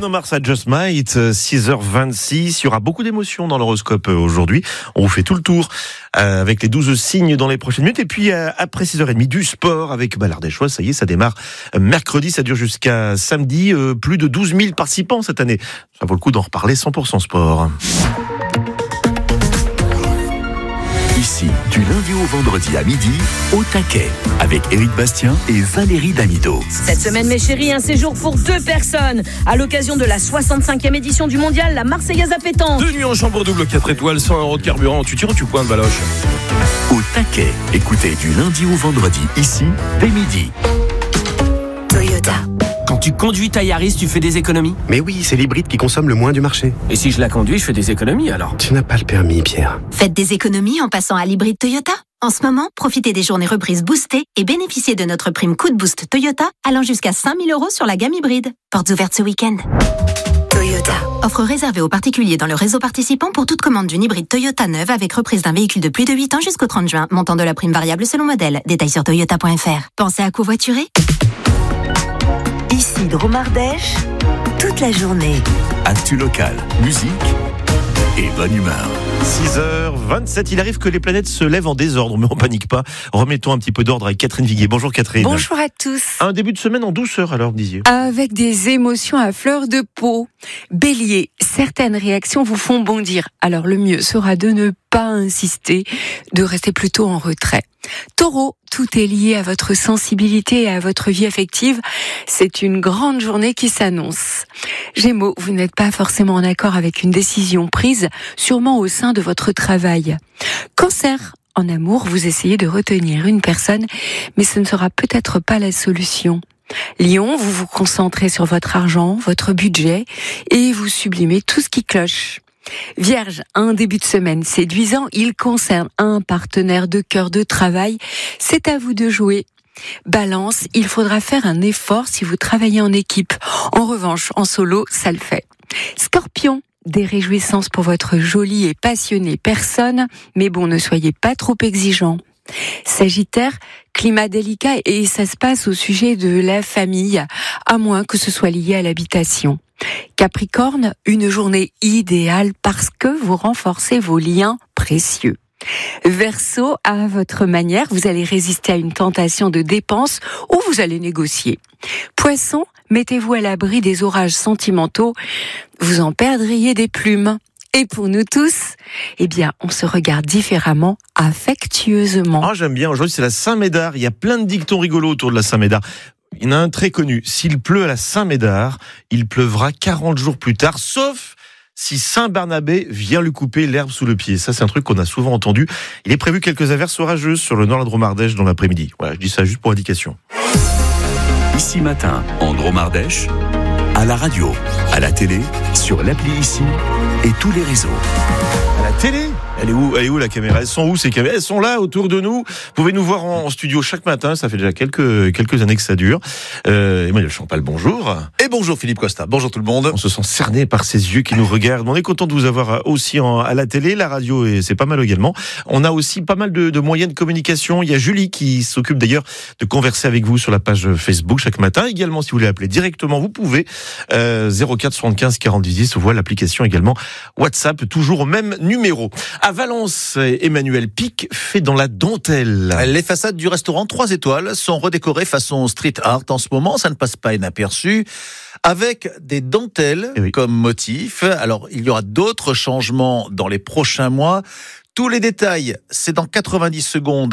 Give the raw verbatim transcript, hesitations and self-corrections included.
Bruno Mars à Just Might, six heures vingt-six. Il y aura beaucoup d'émotions dans l'horoscope aujourd'hui. On vous fait tout le tour euh, avec les douze signes dans les prochaines minutes. Et puis euh, après six heures trente, du sport avec Ballardéchois. Ça y est, ça démarre mercredi, ça dure jusqu'à samedi. Euh, plus de douze mille participants cette année. Ça vaut le coup d'en reparler. cent pour cent sport. Ici, du lundi au vendredi à midi, au taquet, avec Éric Bastien et Valérie Damido. Cette semaine, mes chéris, un séjour pour deux personnes à l'occasion de la soixante-cinquième édition du mondial, la Marseillaise à pétanque. Deux nuits en chambre double, quatre étoiles, cent euros de carburant. Tu tires ou tu pointes, Valoche? Au taquet, écoutez du lundi au vendredi, ici, dès midi. Toyota. Quand tu conduis ta Yaris, tu fais des économies? Mais oui, c'est l'hybride qui consomme le moins du marché. Et si je la conduis, je fais des économies alors? Tu n'as pas le permis, Pierre. Faites des économies en passant à l'hybride Toyota. En ce moment, profitez des journées reprises boostées et bénéficiez de notre prime coup de boost Toyota allant jusqu'à cinq mille euros sur la gamme hybride. Portes ouvertes ce week-end. Toyota. Offre réservée aux particuliers dans le réseau participant pour toute commande d'une hybride Toyota neuve avec reprise d'un véhicule de plus de huit ans jusqu'au trente juin. Montant de la prime variable selon modèle. Détails sur toyota point f r. Pensez à covoiturer? Ici Dromardèche, toute la journée. Actu local, musique et bonne humeur. six heures vingt-sept, il arrive que les planètes se lèvent en désordre, mais on panique pas. Remettons un petit peu d'ordre avec Catherine Viguier. Bonjour Catherine. Bonjour à tous. Un début de semaine en douceur alors, disiez. Avec des émotions à fleur de peau. Bélier, certaines réactions vous font bondir. Alors le mieux sera de ne pas insister, de rester plutôt en retrait. Taureau, tout est lié à votre sensibilité et à votre vie affective. C'est une grande journée qui s'annonce. Gémeaux, vous n'êtes pas forcément en accord avec une décision prise, sûrement au sein de votre travail. Cancer, en amour, vous essayez de retenir une personne, mais ce ne sera peut-être pas la solution. Lion, vous vous concentrez sur votre argent, votre budget, et vous sublimez tout ce qui cloche. Vierge, un début de semaine séduisant, il concerne un partenaire de cœur de travail, c'est à vous de jouer. Balance, il faudra faire un effort si vous travaillez en équipe. En revanche, en solo, ça le fait. Scorpion, des réjouissances pour votre jolie et passionnée personne, mais bon, ne soyez pas trop exigeant. Sagittaire, climat délicat et ça se passe au sujet de la famille, à moins que ce soit lié à l'habitation. Capricorne, une journée idéale parce que vous renforcez vos liens précieux. Verseau, à votre manière, vous allez résister à une tentation de dépense ou vous allez négocier. Poisson, mettez-vous à l'abri des orages sentimentaux, vous en perdriez des plumes. Et pour nous tous, eh bien, on se regarde différemment, affectueusement. Ah, j'aime bien. Aujourd'hui, c'est la Saint-Médard. Il y a plein de dictons rigolos autour de la Saint-Médard. Il y en a un très connu. S'il pleut à la Saint-Médard, il pleuvra quarante jours plus tard, sauf si Saint-Barnabé vient lui couper l'herbe sous le pied. Ça, c'est un truc qu'on a souvent entendu. Il est prévu quelques averses orageuses sur le nord de la Dromardèche dans l'après-midi. Voilà, je dis ça juste pour indication. Ici matin, en Dromardèche, à la radio, à la télé, sur l'appli Ici et tous les réseaux. À la télé ? Elle est où, elle est où la caméra? Elles sont où ces caméras? Elles sont là autour de nous. Vous pouvez nous voir en studio chaque matin. Ça fait déjà quelques quelques années que ça dure. Euh, Emmanuel Champal, bonjour. Et bonjour Philippe Costa. Bonjour tout le monde. On se sent cerné par ces yeux qui nous regardent. On est content de vous avoir aussi en, à la télé, la radio, et c'est pas mal également. On a aussi pas mal de, de moyens de communication. Il y a Julie qui s'occupe d'ailleurs de converser avec vous sur la page Facebook chaque matin. Également, si vous voulez appeler directement, vous pouvez. Euh, zéro quatre soixante-quinze quarante-dix dix. Vous voyez l'application également WhatsApp, toujours au même numéro. À Valence, Emmanuel Pic fait dans la dentelle. Les façades du restaurant trois étoiles sont redécorées façon street art en ce moment. Ça ne passe pas inaperçu. Avec des dentelles oui. comme motif. Alors, il y aura d'autres changements dans les prochains mois. Tous les détails, c'est dans quatre-vingt-dix secondes.